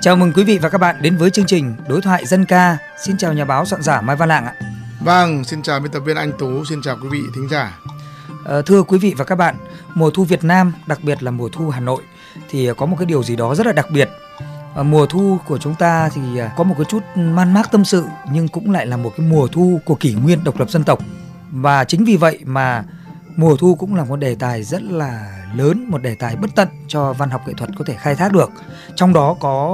Chào mừng quý vị và các bạn đến với chương trình Đối thoại dân ca. Xin chào nhà báo soạn giả Mai Văn Lạng ạ. Vâng, xin chào biên tập viên Anh Tú, xin chào quý vị thính giả. Thưa quý vị và các bạn, mùa thu Việt Nam, đặc biệt là mùa thu Hà Nội thì có một cái điều gì đó rất là đặc biệt. Mùa thu của chúng ta thì có một cái chút man mác tâm sự, nhưng cũng lại là một cái mùa thu của kỷ nguyên độc lập dân tộc. Và chính vì vậy mà mùa thu cũng là một đề tài rất là lớn, một đề tài bất tận cho văn học nghệ thuật có thể khai thác được. Trong đó có